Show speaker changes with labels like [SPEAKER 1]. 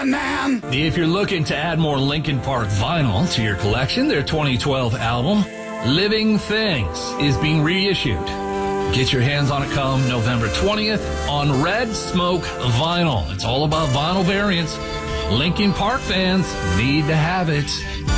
[SPEAKER 1] on, man.
[SPEAKER 2] If you're looking to add more Linkin Park vinyl to your collection, their 2012 album, Living Things, is being reissued. Get your hands on it come November 20th on Red Smoke Vinyl. It's all about vinyl variants. Linkin Park fans need to have it.